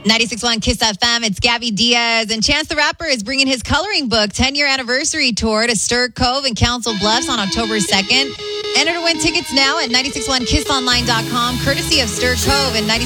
96.1 Kiss FM, it's Gabby Diaz, and Chance the Rapper is bringing his coloring book 10-year anniversary tour to Stir Cove and Council Bluffs on October 2nd. Enter to win tickets now at 961kissonline.com, courtesy of Stir Cove and 96.